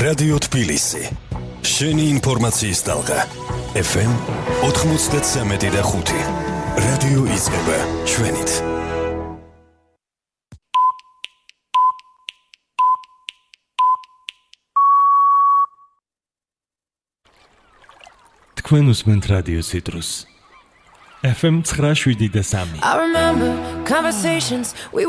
რადიო თბილისი. შენი ინფორმაციის ტალღა. FM 93.5. რადიო იზრდება ჩვენით. თქვენ უსმენთ რადიო ციტრუს. FM 97.3. I remember conversations we